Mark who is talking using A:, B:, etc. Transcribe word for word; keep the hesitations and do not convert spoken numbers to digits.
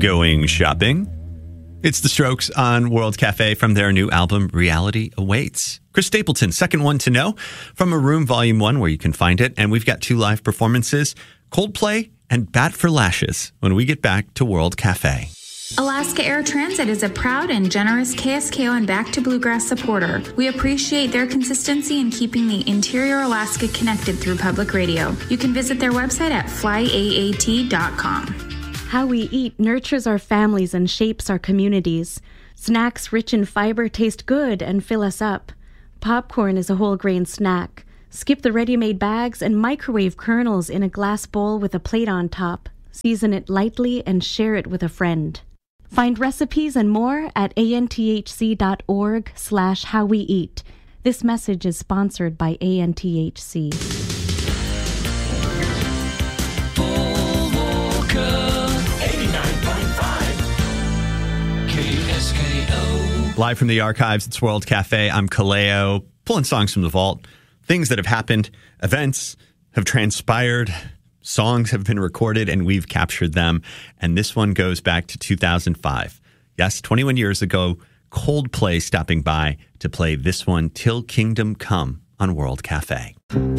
A: Going shopping? It's The Strokes on World Cafe from their new album, Reality Awaits. Chris Stapleton, second one to know, from Maroon Volume one, where you can find it. And we've got two live performances, Coldplay and Bat for Lashes, when we get back to World Cafe.
B: Alaska Air Transit is a proud and generous K S K O and Back to Bluegrass supporter. We appreciate their consistency in keeping the interior Alaska connected through public radio. You can visit their website at fly A A T dot com.
C: How we eat nurtures our families and shapes our communities. Snacks rich in fiber taste good and fill us up. Popcorn is a whole grain snack. Skip the ready-made bags and microwave kernels in a glass bowl with a plate on top. Season it lightly and share it with a friend. Find recipes and more at anthc.org slash how we eat. This message is sponsored by A N T H C.
A: Live from the archives, it's World Cafe. I'm Kaleo, pulling songs from the vault. Things that have happened, events have transpired, songs have been recorded, and we've captured them. And this one goes back to two thousand five. Yes, twenty-one years ago, Coldplay stopping by to play this one, Till Kingdom Come, on World Cafe.